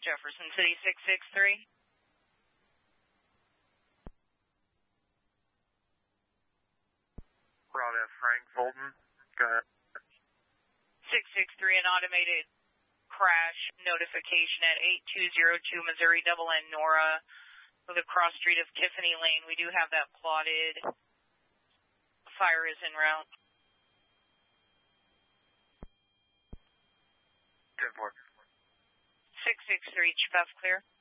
Jefferson City 663. Bravo, Frank Fulton. Go ahead. 663, an automated crash notification at 8202 Missouri Double N Nora with a cross street of Tiffany Lane. We do have that plotted. Fire is en route. 10-4. 663, Chief, clear.